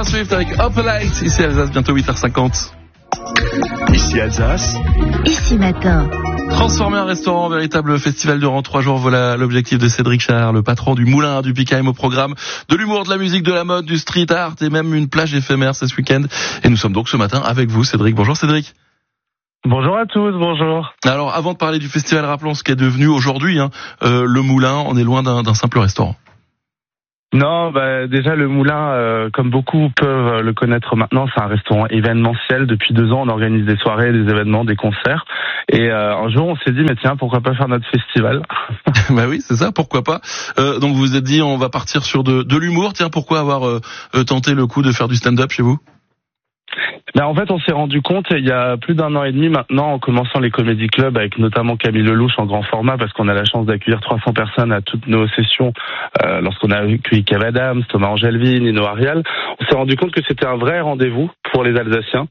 Taylor Swift avec Up Light, ici Alsace, bientôt 8h50. Ici Alsace. Ici Matin. Transformer un restaurant en véritable festival durant 3 jours, voilà l'objectif de Cédric Char, le patron du Moulin du Pickheim, au programme de l'humour, de la musique, de la mode, du street art et même une plage éphémère ce week-end. Et nous sommes donc ce matin avec vous, Cédric. Bonjour Cédric. Bonjour à tous, bonjour. Alors avant de parler du festival, rappelons ce qu'est devenu aujourd'hui le Moulin. On est loin d'un simple restaurant. Non, déjà le Moulin, comme beaucoup peuvent le connaître maintenant, c'est un restaurant événementiel. Depuis 2 ans, on organise des soirées, des événements, des concerts. Et un jour, on s'est dit, mais tiens, pourquoi pas faire notre festival? Bah oui, c'est ça, pourquoi pas. Donc vous vous êtes dit, on va partir sur de l'humour. Tiens, pourquoi avoir tenté le coup de faire du stand-up chez vous? En fait, on s'est rendu compte il y a plus d'1 an et demi maintenant, en commençant les comédie clubs avec notamment Camille Lelouch en grand format, parce qu'on a la chance d'accueillir 300 personnes à toutes nos sessions, lorsqu'on a accueilli Kev Adams, Thomas Angelvin, Nino Arial. On s'est rendu compte que c'était un vrai rendez-vous pour les Alsaciens,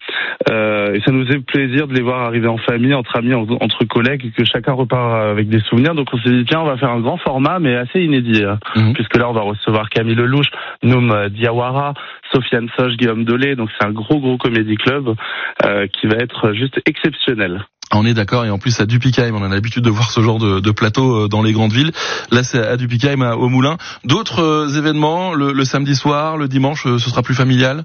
et ça nous fait plaisir de les voir arriver en famille, entre amis, entre collègues, et que chacun repart avec des souvenirs. Donc on s'est dit, tiens, on va faire un grand format, mais assez inédit, puisque là on va recevoir Camille Lelouch, Noum Diawara, Sofiane Soch, Guillaume Dolé. Donc c'est un gros comédie club qui va être juste exceptionnel. On est d'accord, et en plus à Dupikheim, on a l'habitude de voir ce genre de plateau dans les grandes villes. Là c'est à Dupikheim, au Moulin. D'autres événements, le samedi soir, le dimanche, ce sera plus familial?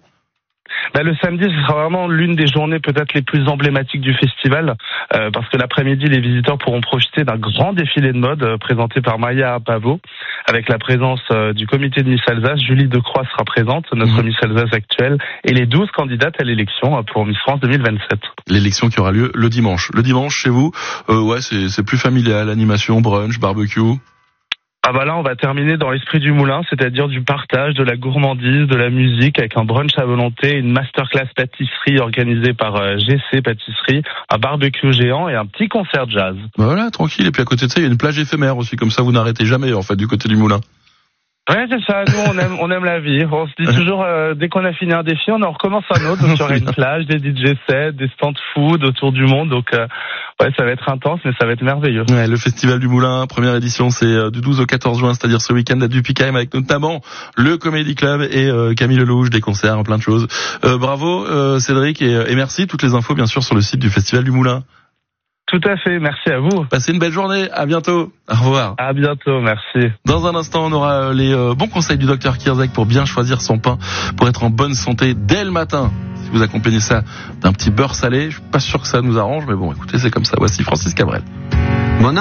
Le samedi, ce sera vraiment l'une des journées peut-être les plus emblématiques du festival, parce que l'après-midi, les visiteurs pourront profiter d'un grand défilé de mode présenté par Maya Pavot, avec la présence du comité de Miss Alsace. Julie Decroix sera présente, notre Miss Alsace actuelle, et les 12 candidates à l'élection pour Miss France 2027. L'élection qui aura lieu le dimanche. Le dimanche, chez vous, c'est plus familial, animation, brunch, barbecue. Là, on va terminer dans l'esprit du Moulin, c'est-à-dire du partage, de la gourmandise, de la musique, avec un brunch à volonté, une masterclass pâtisserie organisée par GC Pâtisserie, un barbecue géant et un petit concert jazz. Voilà, tranquille. Et puis à côté de ça, il y a une plage éphémère aussi, comme ça vous n'arrêtez jamais en fait du côté du Moulin. Ouais, c'est ça. Nous, on aime la vie. On se dit toujours, dès qu'on a fini un défi, on en recommence un autre. Donc, il y aura une plage, des DJ sets, des stands food autour du monde. Donc, ça va être intense, mais ça va être merveilleux. Ouais, le Festival du Moulin, première édition, c'est du 12 au 14 juin, c'est-à-dire ce week-end à Dupikheim, avec notamment le Comedy Club et Camille Lelouch, des concerts, plein de choses. Bravo, Cédric, et merci. Toutes les infos, bien sûr, sur le site du Festival du Moulin. Tout à fait, merci à vous. Passez une belle journée, à bientôt. Au revoir. À bientôt, merci. Dans un instant, on aura les bons conseils du docteur Kierzek pour bien choisir son pain, pour être en bonne santé dès le matin. Si vous accompagnez ça d'un petit beurre salé, je suis pas sûr que ça nous arrange, mais bon, écoutez, c'est comme ça. Voici Francis Cabrel.